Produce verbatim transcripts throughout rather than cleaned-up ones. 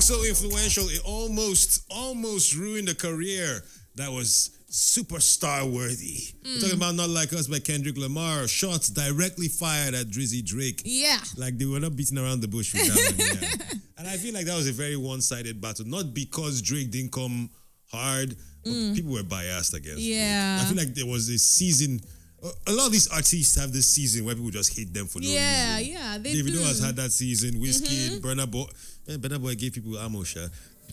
so influential, it almost, almost ruined a career that was superstar worthy. Mm. We're talking about Not Like Us by Kendrick Lamar. Shots directly fired at Drizzy Drake. Yeah. Like they were not beating around the bush with that one. Yeah. And I feel like that was a very one-sided battle. Not because Drake didn't come hard, but mm. people were biased against Yeah. Drake. I feel like there was a season. A lot of these artists have this season where people just hate them for no yeah, reason. Yeah, yeah, they Davido do. has had that season. Wizkid, mm-hmm. Burna Boy. Man, Burna Boy gave people ammo, sha.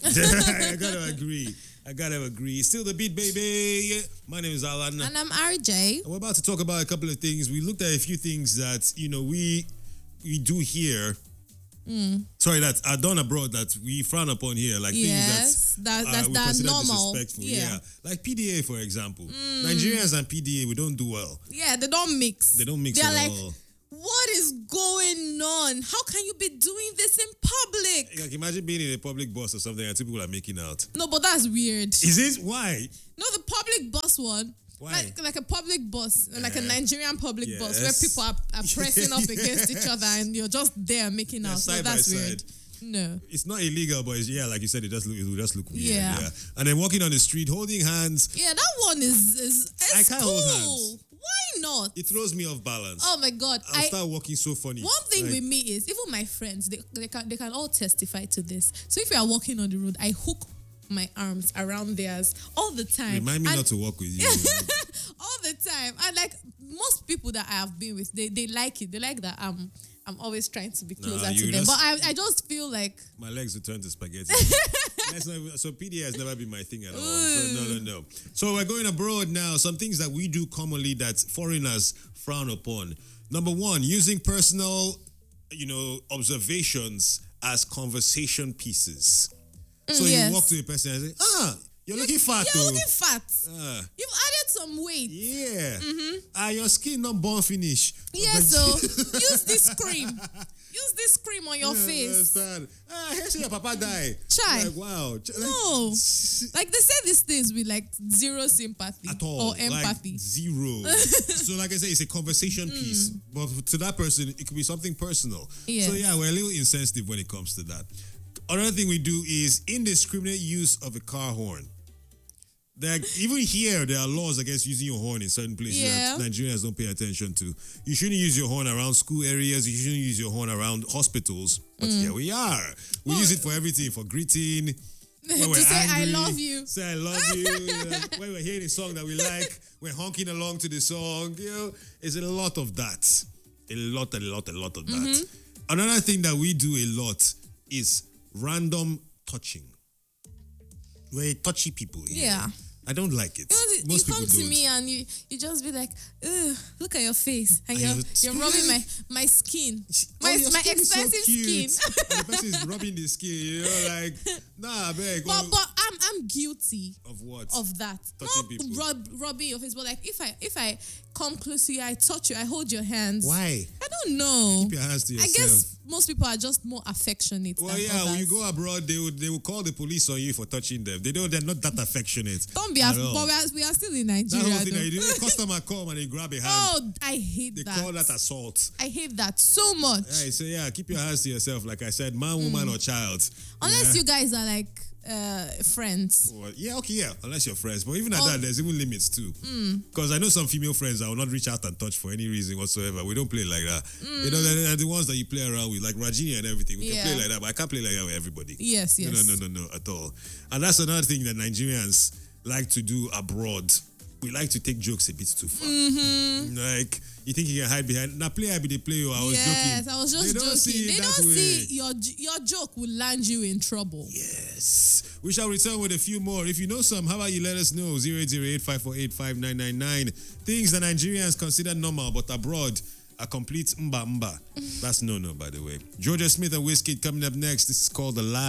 I gotta agree. I gotta agree. Still the beat, baby. My name is Alan. And I'm R J. And we're about to talk about a couple of things. We looked at a few things that, you know, we we do here. Mm. Sorry, that are done abroad that we frown upon here. Like yes, things that, that, that's uh, we that consider normal. disrespectful. Yeah. yeah. Like P D A, for example. Mm. Nigerians and P D A, we don't do well. Yeah, they don't mix. They don't mix They're at like, all. what is going on? How can you be doing this in public? Like, imagine being in a public bus or something and two people are making out. No, but that's weird. Is it? Why? No, the public bus one. Why? Like, like a public bus, uh, like a Nigerian public yes. bus where people are, are pressing up against each other and you're just there making yeah, out. Side so that's by weird. Side. No. It's not illegal, but it's, yeah, like you said, it just look, it will just look weird. Yeah. yeah. And then walking on the street, holding hands. Yeah, that one is, is it's I can't cool. hold hands. Why not? It throws me off balance. Oh my God. I'll I, start walking so funny. One thing like, with me is, even my friends, they, they, can, they can all testify to this. So if you are walking on the road, I hook my arms around theirs all the time. Remind me and not to walk with you. all the time. And like most people that I have been with, they, they like it. They like that I'm I'm always trying to be closer nah, to them. Just, but I I just feel like my legs will turn to spaghetti. That's not, so P D A has never been my thing at all. So no, no, no. So we're going abroad now. Some things that we do commonly that foreigners frown upon. Number one, using personal, you know, observations as conversation pieces. So yes. you walk to a person and say, ah, you're looking fat. You're though. looking fat. Uh, You've added some weight. Yeah. Mm-hmm. Ah, your skin not born finish. Yeah, so use this cream. Use this cream on your yeah, face. Understand. Ah, here's your papa die. Try. Like, wow. No. Like, like they say these things with like zero sympathy at all. or empathy. Like zero. So like I say, it's a conversation mm. piece. But to that person, it could be something personal. Yes. So yeah, we're a little insensitive when it comes to that. Another thing we do is indiscriminate use of a car horn. Like, even here, there are laws against using your horn in certain places yeah. that Nigerians don't pay attention to. You shouldn't use your horn around school areas. You shouldn't use your horn around hospitals. But mm. here we are. We oh. use it for everything, for greeting. When we're to say angry, I love you. Say I love you. You know, when we're hearing a song that we like, we're honking along to the song. You know, it's a lot of that. A lot, a lot, a lot of that. Mm-hmm. Another thing that we do a lot is random touching. We're touchy people here. Yeah. I don't like it. You, know, Most you come people to don't. me and you, you just be like, ugh, look at your face. And you're, you're rubbing my, my skin. My, oh, my skin expensive so skin. And the person is rubbing the skin, you know, like, nah, beg. But, but I'm I'm guilty. Of what? Of that. Touching Not people. Rub, rubbing your face, but like if I if I come close to you, I touch you, I hold your hands. Why? I don't know. Keep your hands to yourself. I guess most people are just more affectionate. Well, than yeah, others. when you go abroad, they would they will call the police on you for touching them. They don't. They're not that affectionate. Don't be. Aff- but we are, we are still in Nigeria. That whole thing that you do, a customer come and they grab a hand. Oh, I hate they that. They call that assault. I hate that so much. Yeah, so yeah, keep your hands to yourself. Like I said, man, woman, mm. or child. Unless yeah. you guys are like uh, friends. Well, yeah, okay, yeah. Unless you're friends, but even at oh. that, there's even limits too. Because mm. I know some female friends that will not reach out and touch for any reason whatsoever. We don't play like that. Mm. You know, they're, they're the ones that you play around with, like Rajini and everything. We yeah. can play like that, but I can't play like that with everybody. Yes, yes. No, no, no, no, no, at all. And that's another thing that Nigerians like to do abroad. We like to take jokes a bit too far. Mm-hmm. Like, you think you can hide behind? Now, play I be the play. I was yes, joking. Yes, I was just they joking. Don't see they it don't that see way. your your joke will land you in trouble. Yes. We shall return with a few more. If you know some, how about you let us know? zero eight zero eight five four eight five nine nine nine. Things that Nigerians consider normal, but abroad are complete mba mba. That's no no, by the way. Georgia Smith and Wizkid coming up next. This is called The Lie.